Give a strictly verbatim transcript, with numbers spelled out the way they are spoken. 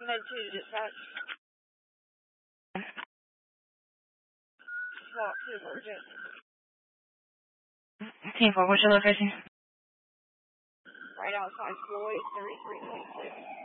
Med two dispatch. Swap two legit. Team four, what's your location? Right outside Floyd, thirty-three point six.